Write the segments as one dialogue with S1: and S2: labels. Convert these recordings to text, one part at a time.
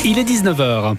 S1: Il est 19h.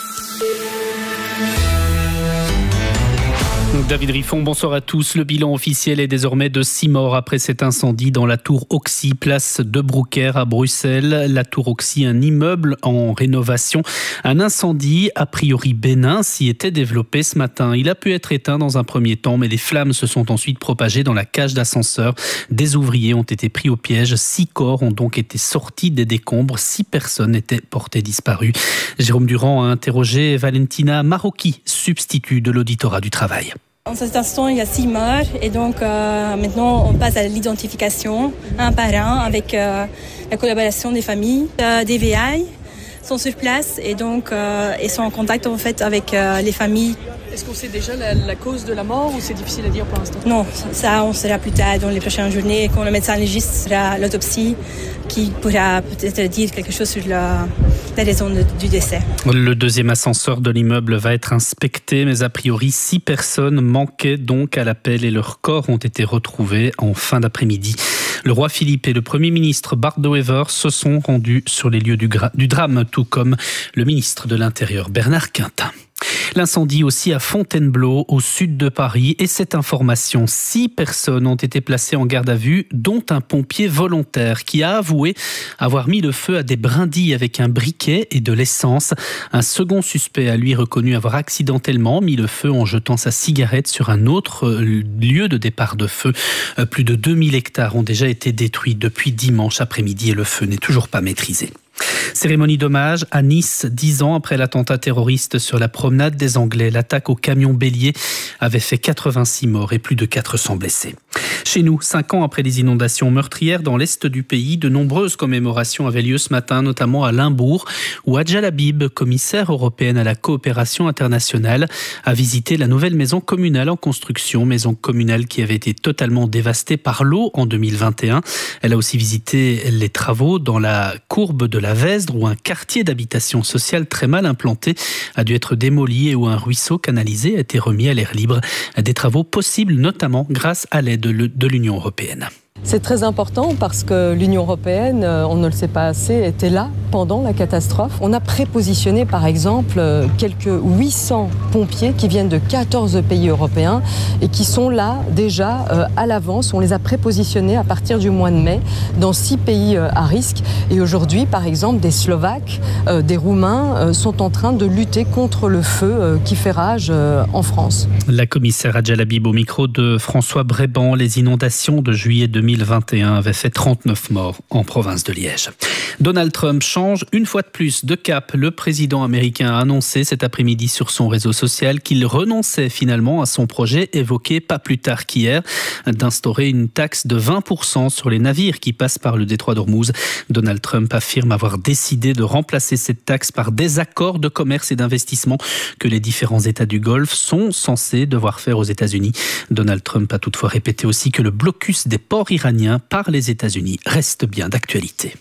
S1: David Riffon, bonsoir à tous. Le bilan officiel est désormais de 6 morts après cet incendie dans la tour Oxy, place de Brouckère à Bruxelles. La tour Oxy, un immeuble en rénovation. Un incendie, a priori bénin, s'y était développé ce matin. Il a pu être éteint dans un premier temps, mais les flammes se sont ensuite propagées dans la cage d'ascenseur. Des ouvriers ont été pris au piège. 6 corps ont donc été sortis des décombres. 6 personnes étaient portées disparues. Jérôme Durand a interrogé Valentina Marocchi, substitut de l'auditorat du travail.
S2: En cet instant, il y a 6 morts et donc maintenant on passe à l'identification un par un avec la collaboration des familles. Des VI sont sur place et donc ils sont en contact en fait avec les familles.
S3: Est-ce qu'on sait déjà la cause de la mort ou c'est difficile à dire pour l'instant?
S2: Non, ça on saura plus tard dans les prochaines journées quand le médecin légiste fera l'autopsie qui pourra peut-être dire quelque chose sur la raison du décès.
S1: Le deuxième ascenseur de l'immeuble va être inspecté, mais a priori 6 personnes manquaient donc à l'appel et leurs corps ont été retrouvés en fin d'après-midi. Le roi Philippe et le Premier ministre Bart De Wever se sont rendus sur les lieux du drame, tout comme le ministre de l'Intérieur Bernard Quintin. L'incendie aussi à Fontainebleau, au sud de Paris. Et cette information, 6 personnes ont été placées en garde à vue, dont un pompier volontaire qui a avoué avoir mis le feu à des brindilles avec un briquet et de l'essence. Un second suspect a lui reconnu avoir accidentellement mis le feu en jetant sa cigarette sur un autre lieu de départ de feu. Plus de 2000 hectares ont déjà été détruits depuis dimanche après-midi et le feu n'est toujours pas maîtrisé. Cérémonie d'hommage à Nice, 10 ans après l'attentat terroriste sur la promenade des Anglais. L'attaque au camion bélier avait fait 86 morts et plus de 400 blessés. Chez nous, 5 ans après les inondations meurtrières dans l'est du pays, de nombreuses commémorations avaient lieu ce matin, notamment à Limbourg, où Adja Labib, commissaire européenne à la coopération internationale, a visité la nouvelle maison communale en construction, maison communale qui avait été totalement dévastée par l'eau en 2021. Elle a aussi visité les travaux dans la courbe de la Vesdre, où un quartier d'habitation sociale très mal implanté a dû être démoli et où un ruisseau canalisé a été remis à l'air libre. Des travaux possibles notamment grâce à l'aide de l'Union européenne.
S4: C'est très important parce que l'Union européenne, on ne le sait pas assez, était là pendant la catastrophe. On a prépositionné par exemple quelques 800 pompiers qui viennent de 14 pays européens et qui sont là déjà à l'avance. On les a prépositionnés à partir du mois de mai dans 6 pays à risque. Et aujourd'hui, par exemple, des Slovaques, des Roumains sont en train de lutter contre le feu qui fait rage en France.
S1: La commissaire Adja Labib au micro de François Bréban. Les inondations de juillet 2021 avait fait 39 morts en province de Liège. Donald Trump change une fois de plus de cap. Le président américain a annoncé cet après-midi sur son réseau social qu'il renonçait finalement à son projet évoqué pas plus tard qu'hier d'instaurer une taxe de 20% sur les navires qui passent par le détroit d'Ormuz. Donald Trump affirme avoir décidé de remplacer cette taxe par des accords de commerce et d'investissement que les différents États du Golfe sont censés devoir faire aux États-Unis. Donald Trump a toutefois répété aussi que le blocus des ports iraniens par les États-Unis reste bien d'actualité.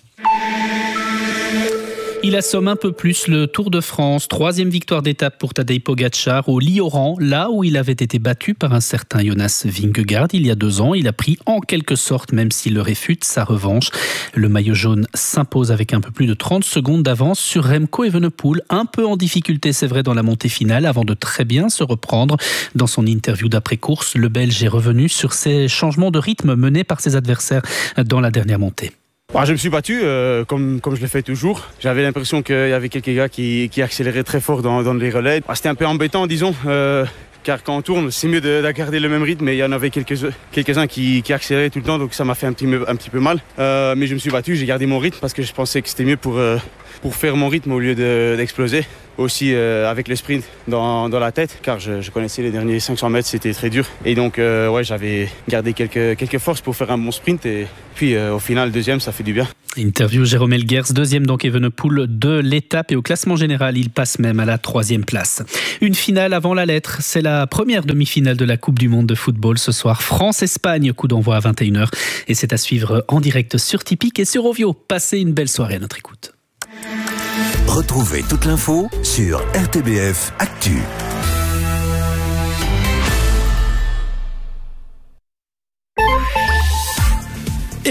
S1: Il assomme un peu plus le Tour de France. 3e victoire d'étape pour Tadej Pogačar au Lit-Oran, là où il avait été battu par un certain Jonas Vingegaard il y a 2 ans. Il a pris en quelque sorte, même s'il le réfute, sa revanche. Le maillot jaune s'impose avec un peu plus de 30 secondes d'avance sur Remco Evenepoel. Un peu en difficulté, c'est vrai, dans la montée finale, avant de très bien se reprendre. Dans son interview d'après-course, le Belge est revenu sur ses changements de rythme menés par ses adversaires dans la dernière montée.
S5: Je me suis battu comme je le fais toujours. J'avais l'impression qu'il y avait quelques gars qui accéléraient très fort dans les relais. C'était un peu embêtant, disons, car quand on tourne, c'est mieux de garder le même rythme. Mais il y en avait quelques-uns qui accéléraient tout le temps, donc ça m'a fait un petit peu mal. Mais je me suis battu, j'ai gardé mon rythme parce que je pensais que c'était mieux pour faire mon rythme au lieu d'exploser. Aussi avec le sprint dans la tête, car je connaissais les derniers 500 mètres, c'était très dur. Et donc j'avais gardé quelques forces pour faire un bon sprint. Et puis au final, 2e, ça fait du bien.
S1: Interview Jérôme Elguers, 2e donc Evenepoel de l'étape. Et au classement général, il passe même à la 3e place. Une finale avant la lettre, c'est la première demi-finale de la Coupe du Monde de football ce soir. France-Espagne, coup d'envoi à 21h. Et c'est à suivre en direct sur Tipeee et sur Ovio. Passez une belle soirée à notre écoute.
S6: Retrouvez toute l'info sur RTBF Actu.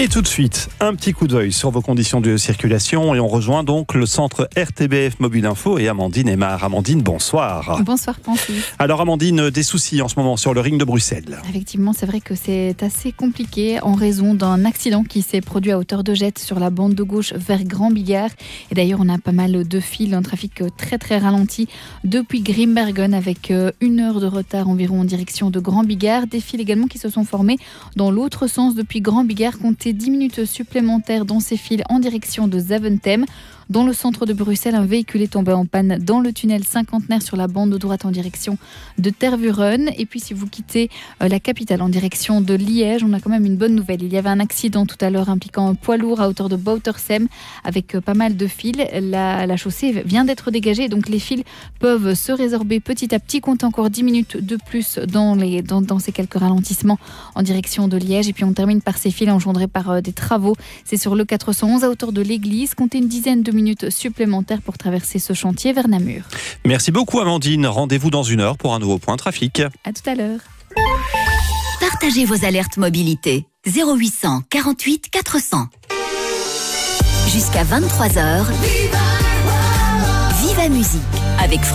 S7: Et tout de suite, un petit coup d'œil sur vos conditions de circulation et on rejoint donc le centre RTBF Mobile Info et Amandine Aymar. Amandine, bonsoir.
S8: Bonsoir Francis.
S7: Alors Amandine, des soucis en ce moment sur le ring de Bruxelles.
S8: Effectivement, c'est vrai que c'est assez compliqué en raison d'un accident qui s'est produit à hauteur de Jette sur la bande de gauche vers Grand-Bigard. Et d'ailleurs, on a pas mal de files, un trafic très très ralenti depuis Grimbergen avec 1 heure de retard environ en direction de Grand-Bigard. Des files également qui se sont formées dans l'autre sens depuis Grand-Bigard. Comptez 10 minutes supplémentaires dans ces files en direction de Zaventem. Dans le centre de Bruxelles, un véhicule est tombé en panne dans le tunnel Cinquantenaire sur la bande de droite en direction de Tervuren. Et puis si vous quittez la capitale en direction de Liège, on a quand même une bonne nouvelle. Il y avait un accident tout à l'heure impliquant un poids lourd à hauteur de Boutersem avec pas mal de fils. La chaussée vient d'être dégagée, donc les fils peuvent se résorber petit à petit. Comptez encore 10 minutes de plus dans ces quelques ralentissements en direction de Liège. Et puis on termine par ces fils engendrés par des travaux. C'est sur le 411 à hauteur de l'église. Comptez une dizaine de minutes supplémentaires pour traverser ce chantier vers Namur.
S7: Merci beaucoup Amandine. Rendez-vous dans 1 heure pour un nouveau point trafic.
S8: À tout à l'heure.
S9: Partagez vos alertes mobilité. 0800 48 400. Jusqu'à 23h. Viva Musique avec